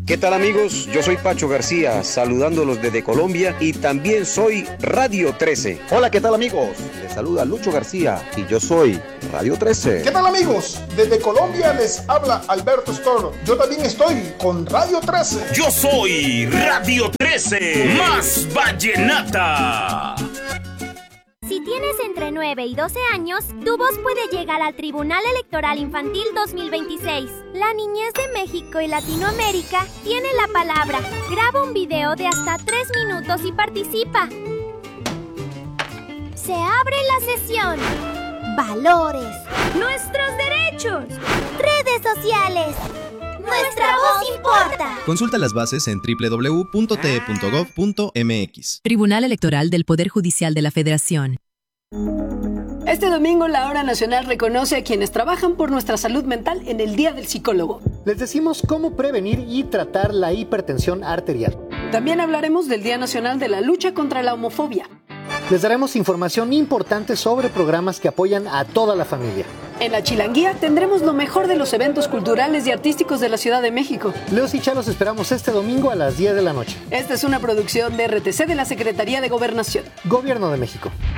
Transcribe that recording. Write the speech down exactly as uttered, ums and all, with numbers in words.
¿Qué tal amigos? Yo soy Pacho García, saludándolos desde Colombia y también soy Radio trece. Hola, ¿qué tal amigos? Les saluda Lucho García y yo soy Radio trece. ¿Qué tal amigos? Desde Colombia les habla Alberto Storro. Yo también estoy con Radio trece. Yo soy Radio trece, más vallenata. Si tienes entre nueve y doce años, tu voz puede llegar al Tribunal Electoral Infantil dos mil veintiséis. La niñez de México y Latinoamérica tiene la palabra. Graba un video de hasta tres minutos y participa. Se abre la sesión. Valores. Nuestros derechos. Redes sociales. ¡Nuestra voz importa! Consulta las bases en doble u doble u doble u punto t e punto gov punto m x. Tribunal Electoral del Poder Judicial de la Federación. Este domingo la Hora Nacional reconoce a quienes trabajan por nuestra salud mental en el Día del Psicólogo. Les decimos cómo prevenir y tratar la hipertensión arterial. También hablaremos del Día Nacional de la Lucha contra la Homofobia. Les daremos información importante sobre programas que apoyan a toda la familia. En la Chilanguía tendremos lo mejor de los eventos culturales y artísticos de la Ciudad de México. Leos y Cha los esperamos este domingo a las diez de la noche. Esta es una producción de R T C de la Secretaría de Gobernación. Gobierno de México.